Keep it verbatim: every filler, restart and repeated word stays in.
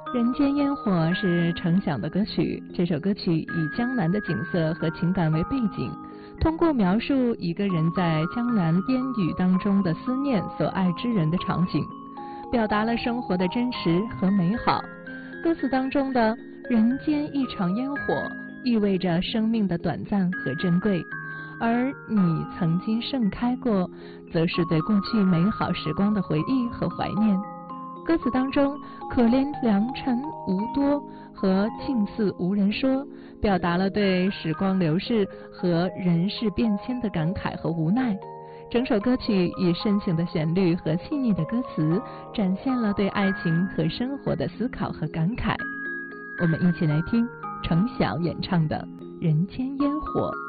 人间烟火是程响的歌曲，这首歌曲以江南的景色和情感为背景，通过描述一个人在江南烟雨当中的思念所爱之人的场景，表达了生活的真实和美好。歌词当中的人间一场烟火，意味着生命的短暂和珍贵，而你曾经盛开过，则是对过去美好时光的回忆和怀念。歌词当中可怜良辰无多和近似无人说，表达了对时光流逝和人事变迁的感慨和无奈。整首歌曲以深情的旋律和细腻的歌词，展现了对爱情和生活的思考和感慨。我们一起来听程响演唱的《人间烟火》。